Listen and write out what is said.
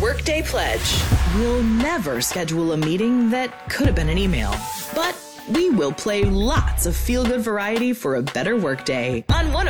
Workday Pledge. We'll never schedule a meeting that could have been an email, but we will play lots of feel-good variety for a better workday on 102.